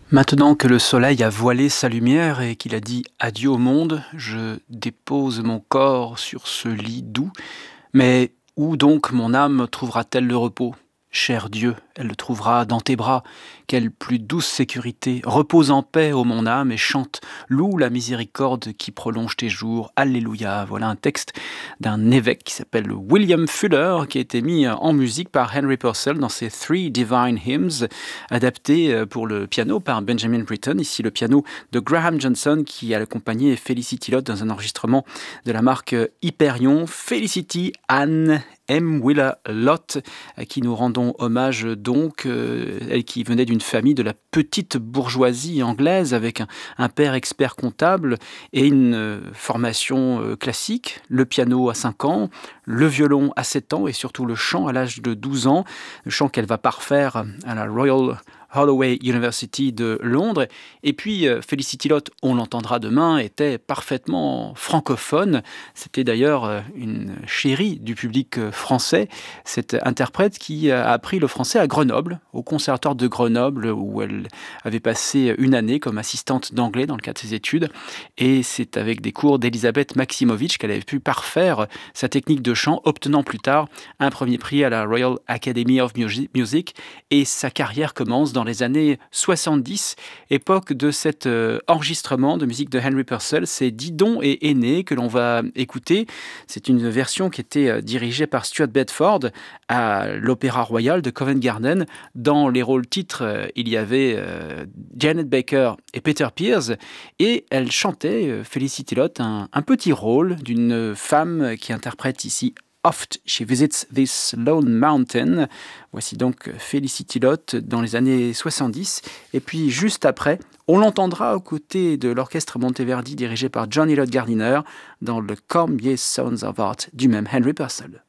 Maintenant que le soleil a voilé sa lumière et qu'il a dit adieu au monde, je dépose mon corps sur ce lit doux. Mais où donc mon âme trouvera-t-elle le repos? Cher Dieu, elle le trouvera dans tes bras. Quelle plus douce sécurité! Repose en paix, ô mon âme, et chante. Loue la miséricorde qui prolonge tes jours. Alléluia. Voilà un texte d'un évêque qui s'appelle William Fuller, qui a été mis en musique par Henry Purcell dans ses Three Divine Hymns, adapté pour le piano par Benjamin Britten. Ici, le piano de Graham Johnson, qui a accompagné Felicity Lott dans un enregistrement de la marque Hyperion. Felicity Anne M. Wheeler Lott, à qui nous rendons hommage donc, elle qui venait d'une famille de la petite bourgeoisie anglaise avec un père expert comptable et une formation classique, le piano à 5 ans, le violon à 7 ans et surtout le chant à l'âge de 12 ans, le chant qu'elle va parfaire à la Royal Holloway University de Londres. Et puis Felicity Lott, on l'entendra demain, était parfaitement francophone. C'était d'ailleurs une chérie du public français, cette interprète qui a appris le français à Grenoble, au conservatoire de Grenoble, où elle avait passé une année comme assistante d'anglais dans le cadre de ses études. Et c'est avec des cours d'Elisabeth Maximovitch qu'elle avait pu parfaire sa technique de chant, obtenant plus tard un premier prix à la Royal Academy of Music. Et sa carrière commence dans les années 70, époque de cet enregistrement de musique de Henry Purcell. C'est Didon et Aîné que l'on va écouter. C'est une version qui était dirigée par Stuart Bedford à l'Opéra Royal de Covent Garden. Dans les rôles titres, il y avait Janet Baker et Peter Pears, et elle chantait, Felicity Lott, un petit rôle d'une femme qui interprète ici Oft She Visits This Lone Mountain. Voici donc Felicity Lott dans les années 70. Et puis juste après, on l'entendra aux côtés de l'orchestre Monteverdi dirigé par John Elliott Gardiner dans le Come Ye Sons of Art du même Henry Purcell.